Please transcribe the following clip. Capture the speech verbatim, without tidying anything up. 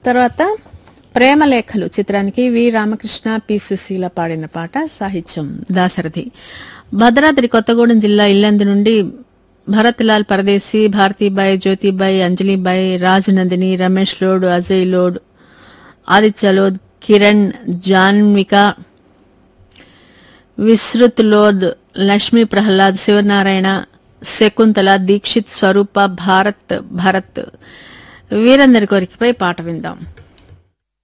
తర్వాత ప్రేమలేఖలు చిత్రానికి వి రామకృష్ణ పి సుశీల పాడిన పాట, సాహిత్యం దాశరథి. భద్రాద్రి కొత్తగూడెం జిల్లా ఇల్లందు నుండి భరత్ లాల్ పరదేశీ, భారతీబాయి, జ్యోతిబాయి, అంజలిబాయి, రాజనందిని, రమేష్ లోడ్, అజయ్ లోడ్, ఆదిత్య లోద్, కిరణ్, జాన్విక, విశ్రుత్ లోద్, లక్ష్మీ ప్రహ్లాద్, శివనారాయణ, శకుంతల, దీక్షిత్, స్వరూప, భారత్ భరత్ వీరందరి కోరికపై పాట విందాం.